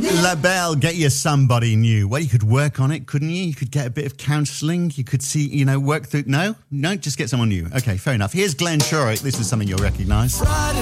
LaBelle, get you somebody new. Well, you could work on it, couldn't you? You could get a bit of counselling. You could see, work through... No, just get someone new. Okay, fair enough. Here's Glenn Shorrock. This is something you'll recognise.